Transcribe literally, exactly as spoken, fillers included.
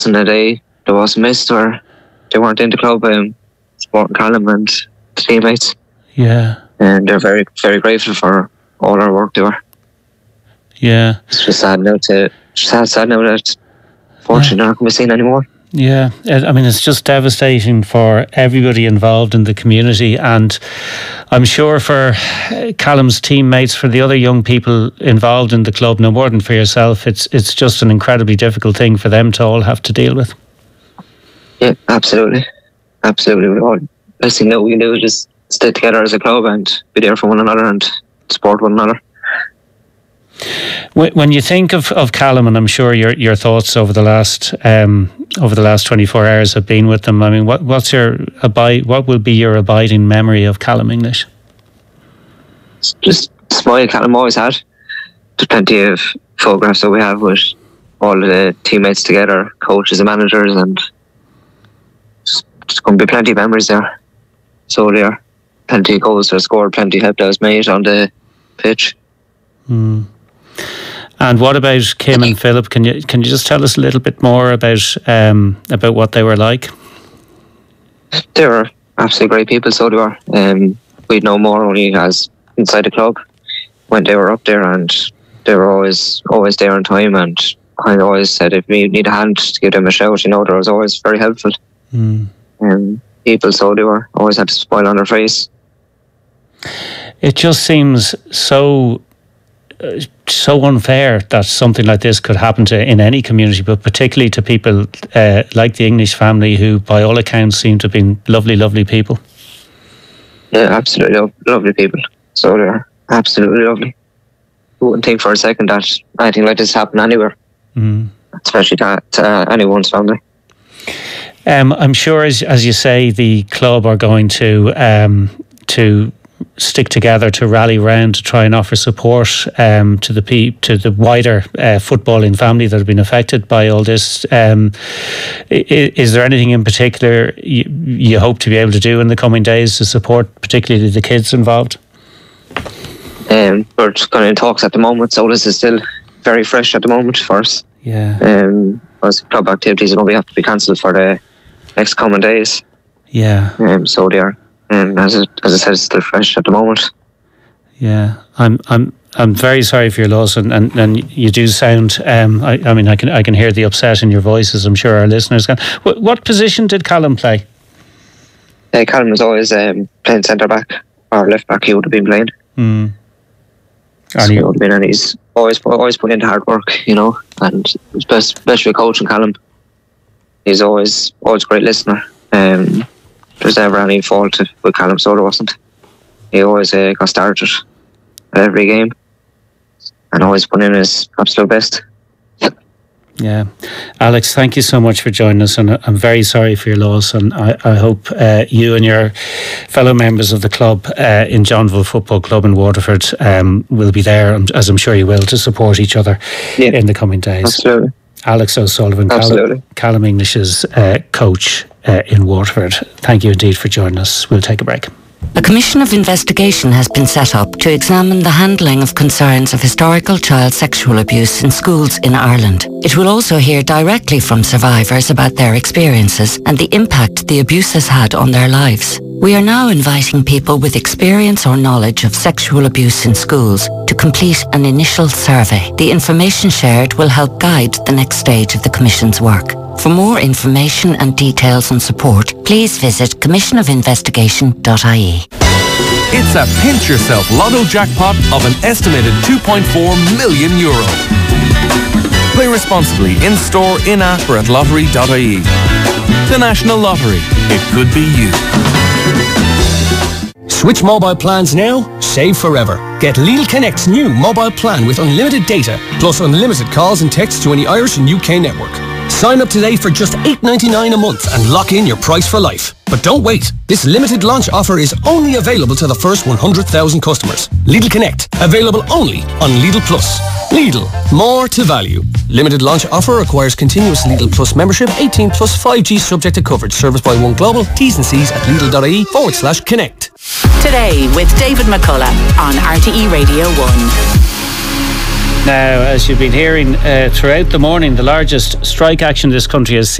in the day there was missed or they weren't in the club, um, supporting Callum and the teammates. Yeah. And they're very, very grateful for all our work they were. Yeah. It's just sad now to, sad, sad now that fortunately yeah. not going to be seen anymore. Yeah, I mean, it's just devastating for everybody involved in the community, and I'm sure for Callum's teammates, for the other young people involved in the club, no more than for yourself, it's it's just an incredibly difficult thing for them to all have to deal with. Yeah, absolutely. Absolutely. All best thing that we can do is just stay together as a club and be there for one another and support one another. When you think of, of Callum, and I'm sure your your thoughts over the last um, over the last twenty-four hours have been with them. I mean, what what's your abide? What will be your abiding memory of Callum English? Just the smile Callum always had. There's plenty of photographs that we have with all the teammates together, coaches and managers, and just, just going to be plenty of memories there. So there, plenty of goals that are scored, plenty of help that was made on the pitch. Hmm. And what about Kim and Philip? Can you can you just tell us a little bit more about um, about what they were like? They were absolutely great people, so they were. Um, we'd know more only as inside the club when they were up there, and they were always always there on time, and I always said if we need a hand to give them a shout, you know, they was always very helpful. Mm. Um, people, so they were always had a smile on their face. It just seems so uh, so unfair that something like this could happen to in any community, but particularly to people uh, like the English family, who by all accounts seem to have been lovely, lovely people. Yeah, absolutely lo- lovely people. So they're absolutely lovely. You wouldn't think for a second that anything like this happened anywhere, mm. especially to, to uh, anyone's family. Um, I'm sure, as as you say, the club are going to um, to stick together to rally round to try and offer support um, to the pe- to the wider uh, footballing family that have been affected by all this. Um, is, is there anything in particular you, you hope to be able to do in the coming days to support particularly the kids involved? Um, we're just kind of in talks at the moment, so this is still very fresh at the moment for us. Yeah. Um, as club activities will be have to be cancelled for the next coming days. Yeah. Um, so they are. And as it, as I said, it's still fresh at the moment. Yeah, I'm I'm I'm very sorry for your loss, and, and, and you do sound. Um, I, I mean, I can I can hear the upset in your voice, as I'm sure our listeners can. What, what position did Callum play? Uh, Callum was always um, playing centre back or left back. He would have been playing. Mm. So he would have been, and he's always always put into hard work, you know. And it's best, especially coaching Callum. He's always always a great listener. Um, There's never any fault with Callum, so there wasn't. He always uh, got started at every game and always put in his absolute best. Yeah. Alex, thank you so much for joining us, and I'm very sorry for your loss, and I, I hope uh, you and your fellow members of the club uh, in Johnville Football Club in Waterford um, will be there, as I'm sure you will, to support each other yeah. in the coming days. Absolutely. Alex O'Sullivan, Absolutely. Callum, Callum English's uh, coach uh, in Waterford. Thank you indeed for joining us. We'll take a break. A commission of investigation has been set up to examine the handling of concerns of historical child sexual abuse in schools in Ireland. It will also hear directly from survivors about their experiences and the impact the abuse has had on their lives. We are now inviting people with experience or knowledge of sexual abuse in schools to complete an initial survey. The information shared will help guide the next stage of the Commission's work. For more information and details on support, please visit commission of investigation dot I E. It's a pinch yourself lotto jackpot of an estimated two point four million euro. Play responsibly in store, in app or at lottery dot I E. The National Lottery. It could be you. Switch mobile plans now, save forever. Get Lidl Connect's new mobile plan with unlimited data, plus unlimited calls and texts to any Irish and U K network. Sign up today for just eight ninety-nine a month and lock in your price for life. But don't wait. This limited launch offer is only available to the first one hundred thousand customers. Lidl Connect, available only on Lidl Plus. Lidl, more to value. Limited launch offer requires continuous Lidl Plus membership, eighteen plus five G subject to coverage. Service by One Global. T's and C's at Lidl.ie forward slash connect. Today with David McCullough on R T E Radio one. Now, as you've been hearing uh, throughout the morning, the largest strike action this country has seen